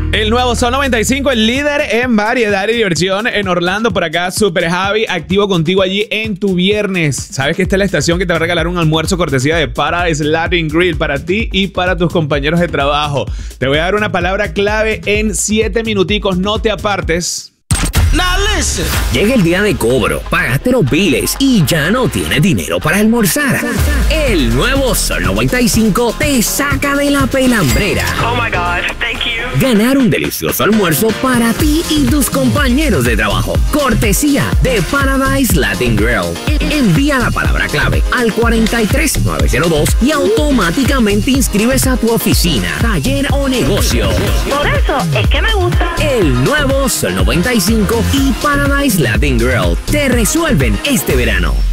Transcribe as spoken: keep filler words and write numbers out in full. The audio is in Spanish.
El nuevo Sol noventa y cinco, el líder en variedad y diversión en Orlando. Por acá, Super Javi, activo contigo allí en tu viernes. Sabes que esta es la estación que te va a regalar un almuerzo cortesía de Paradise Latin Grill para ti y para tus compañeros de trabajo. Te voy a dar una palabra clave en siete minuticos, no te apartes. Now listen. Llega el día de cobro, pagaste los biles y ya no tienes dinero para almorzar. El nuevo Sol noventa y cinco te saca de la pelambrera. Oh my God, thank you. Ganar un delicioso almuerzo para ti y tus compañeros de trabajo. Cortesía de Paradise Latin Grill. Envía la palabra clave al cuatro tres nueve cero dos y automáticamente inscribes a tu oficina, taller o negocio. Por eso es que me gusta. El nuevo Sol noventa y cinco y Paradise Latin Grill te resuelven este verano.